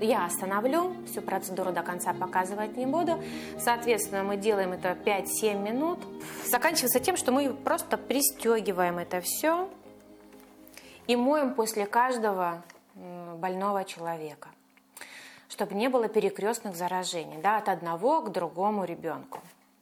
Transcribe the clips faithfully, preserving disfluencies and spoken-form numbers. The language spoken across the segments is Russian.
Я остановлю, всю процедуру до конца показывать не буду. Соответственно, мы делаем это пять-семь минут. Заканчивается тем, что мы просто пристегиваем это все и моем после каждого больного человека, чтобы не было перекрестных заражений, да, от одного к другому ребенку.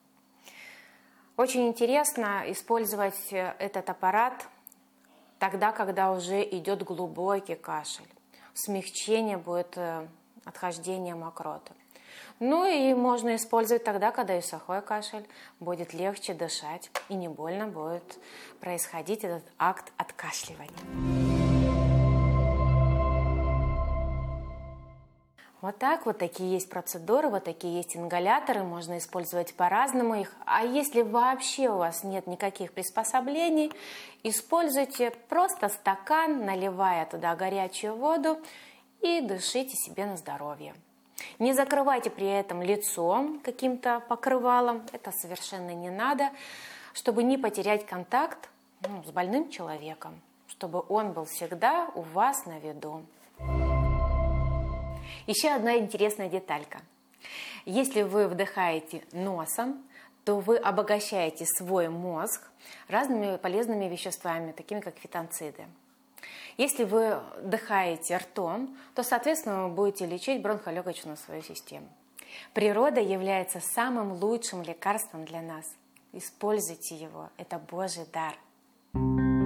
Очень интересно использовать этот аппарат тогда, когда уже идет глубокий кашель. Смягчение будет отхождение мокроты. Ну и можно использовать тогда, когда и сухой кашель, будет легче дышать и не больно будет происходить этот акт откашливания. Вот так, вот такие есть процедуры, вот такие есть ингаляторы, можно использовать по-разному их. А если вообще у вас нет никаких приспособлений, используйте просто стакан, наливая туда горячую воду и дышите себе на здоровье. Не закрывайте при этом лицо каким-то покрывалом, это совершенно не надо, чтобы не потерять контакт, ну, с больным человеком, чтобы он был всегда у вас на виду. Еще одна интересная деталька. Если вы вдыхаете носом, то вы обогащаете свой мозг разными полезными веществами, такими как фитонциды. Если вы вдыхаете ртом, то, соответственно, вы будете лечить бронхолегочную свою систему. Природа является самым лучшим лекарством для нас. Используйте его. Это Божий дар.